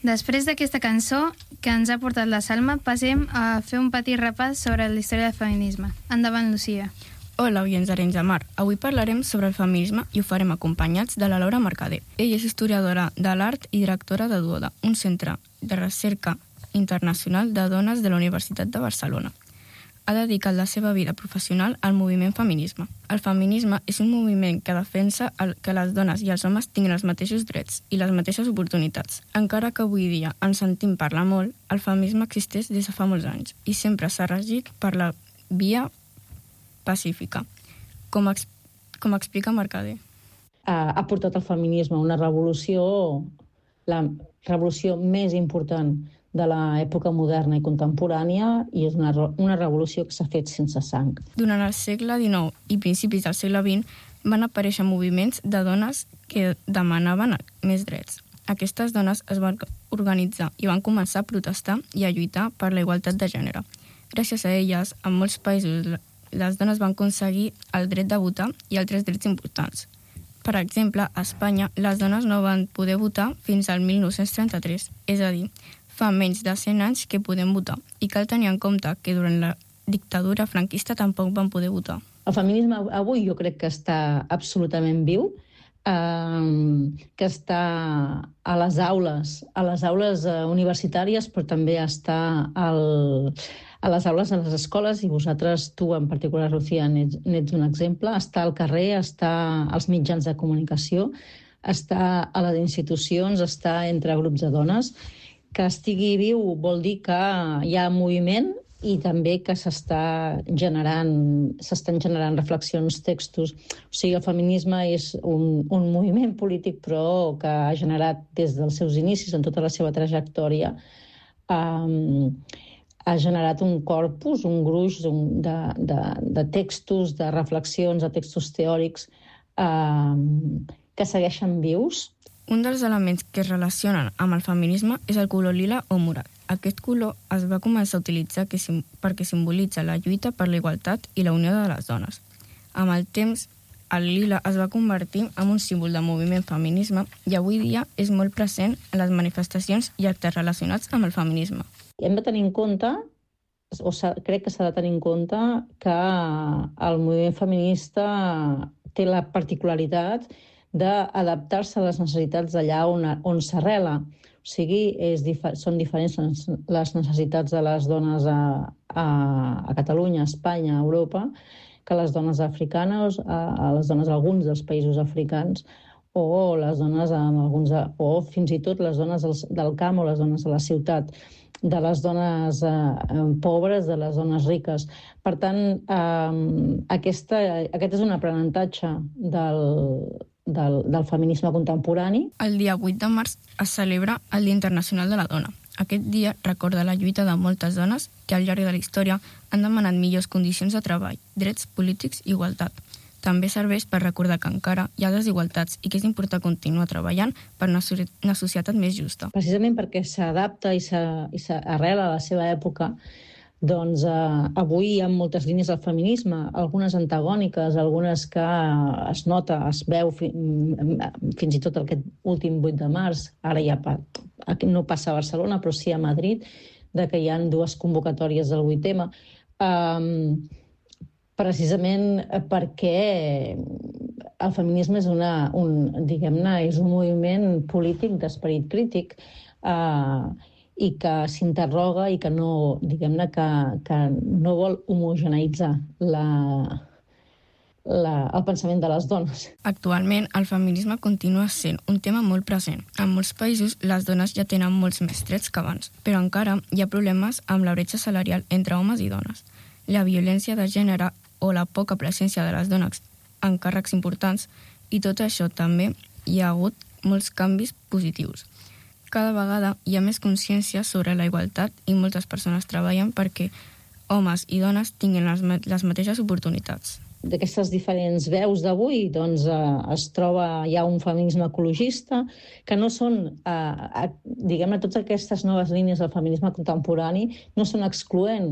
Després d'aquesta cançó que ens ha portat la Salma, passem a fer un petit repàs sobre la història del feminisme. Endavant, Lucía. Hola, oients d'Arenys de Mar. Avui parlarem sobre el feminisme i ho farem acompanyats de la Laura Mercader. Ella és historiadora de l'art i directora de Duoda, un centre de recerca internacional de dones de la Universitat de Barcelona. Ha dedicat la seva vida professional al moviment feminisme. El feminisme és un moviment que defensa que les dones i els homes tinguin els mateixos drets i les mateixes oportunitats. Encara que avui dia ens sentim parlar molt, el feminisme existeix des de fa molts anys i sempre s'ha regit per la via pacífica, com explica Mercader. Ha portat el feminisme a una revolució, la revolució més important de l'època moderna i contemporània, i és una revolució que s'ha fet sense sang. Durant el segle XIX i principis del segle XX van aparèixer moviments de dones que demanaven més drets. Aquestes dones es van organitzar i van començar a protestar i a lluitar per la igualtat de gènere. Gràcies a elles, en molts països les dones van aconseguir el dret de votar i altres drets importants. Per exemple, a Espanya, les dones no van poder votar fins al 1933, és a dir, fa menys de 100 anys que podem votar. I cal tenir en compte que durant la dictadura franquista tampoc van poder votar. El feminisme avui jo crec que està absolutament viu, que està a les aules universitàries, però també està a les aules de les escoles, i vosaltres, tu en particular, Lucía, n'ets un exemple. Està al carrer, està als mitjans de comunicació, està a les institucions, està entre grups de dones. Que estigui viu vol dir que hi ha moviment i també que s'estan generant reflexions, textos. O sigui, el feminisme és un moviment polític, però que ha generat des dels seus inicis, en tota la seva trajectòria, ha generat un corpus, un gruix de textos, de reflexions, de textos teòrics que segueixen vius. Un dels elements que es relacionen amb el feminisme és el color lila o morat. Aquest color es va començar a utilitzar perquè simbolitza la lluita per la igualtat i la unió de les dones. Amb el temps, el lila es va convertir en un símbol de moviment feminisme i avui dia és molt present en les manifestacions i actes relacionats amb el feminisme. Hem de tenir en compte, crec que s'ha de tenir en compte, que el moviment feminista té la particularitat d'adaptar-se a les necessitats d'allà on s'arrela. O sigui, són diferents les necessitats de les dones a Catalunya, a Espanya, a Europa, que les dones africanes, a les dones d'alguns dels països africans, o les dones o fins i tot les dones del camp o les dones de la ciutat, de les dones pobres, de les dones riques. Per tant, aquest és un aprenentatge del feminisme contemporani. El dia 8 de març es celebra el Dia Internacional de la Dona. Aquest dia recorda la lluita de moltes dones que al llarg de la història han demanat millors condicions de treball, drets polítics i igualtat. També serveix per recordar que encara hi ha desigualtats i que és important continuar treballant per una societat més justa. Precisament perquè s'adapta i s'arrela a la seva època, doncs avui hi ha moltes línies del feminisme, algunes antagòniques, algunes que es nota, es veu fins i tot aquest últim 8 de març, ara ja no passa a Barcelona, però sí a Madrid, de que hi ha dues convocatòries del 8M, precisament perquè el feminisme és és un moviment polític d'esperit crític, i que s'interroga i que no vol homogeneïtzar el pensament de les dones. Actualment, el feminisme continua sent un tema molt present. En molts països, les dones ja tenen molts més drets que abans, però encara hi ha problemes amb la bretxa salarial entre homes i dones. La violència de gènere o la poca presència de les dones en càrrecs importants, i tot això també hi ha hagut molts canvis positius. Cada vegada hi ha més consciència sobre la igualtat i moltes persones treballen perquè homes i dones tinguin les mateixes oportunitats. D'aquestes diferents veus d'avui es troba ja un feminisme ecologista, que no són, totes aquestes noves línies del feminisme contemporani no són excloent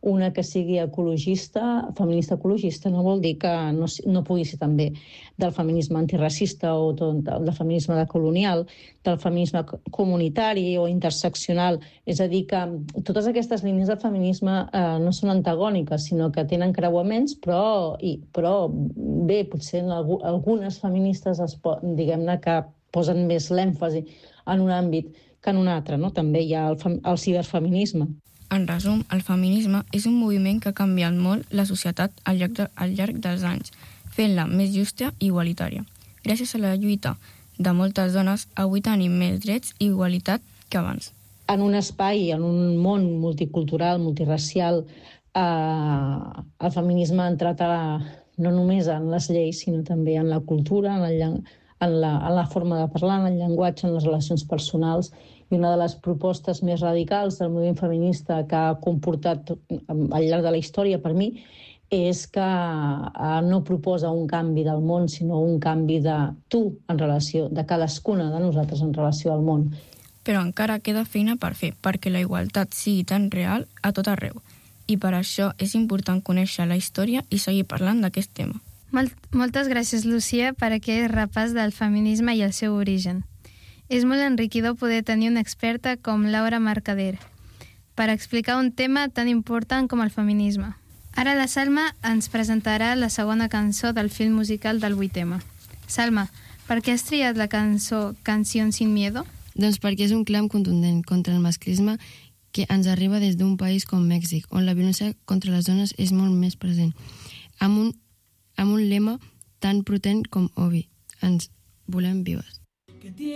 una que sigui ecologista, feminista ecologista, no vol dir que no pugui ser també del feminisme antiracista o del feminisme decolonial, del feminisme comunitari o interseccional. És a dir, que totes aquestes línies del feminisme no són antagòniques, sinó que tenen creuaments, però bé, potser algunes feministes, diguem-ne, que posen més l'èmfasi en un àmbit que en un altre, no? També hi ha el ciberfeminisme. En resum, el feminisme és un moviment que ha canviat molt la societat al llarg dels anys, fent-la més justa i igualitària. Gràcies a la lluita de moltes dones, avui tenim més drets i igualitat que abans. En un espai, en un món multicultural, multiracial, el feminisme ha entrat no només en les lleis, sinó també en la cultura, en la forma de parlar, en el llenguatge, en les relacions personals. I una de les propostes més radicals del moviment feminista que ha comportat al llarg de la història, per mi, és que no proposa un canvi del món, sinó un canvi de de cadascuna de nosaltres en relació al món. Però encara queda feina per fer, perquè la igualtat sigui tan real a tot arreu. I per això és important conèixer la història i seguir parlant d'aquest tema. Moltes gràcies, Lucía, per aquest repàs del feminisme i el seu origen. És molt enriquidor poder tenir una experta com Laura Mercader per explicar un tema tan important com el feminisme. Ara la Salma ens presentarà la segona cançó del film musical del 8M. Salma, per què has triat la cançó Canción sin miedo? Doncs perquè és un clam contundent contra el masclisme que ens arriba des d'un país com Mèxic, on la violència contra les dones és molt més present, amb un lema tan potent com obvi: ens volem vives.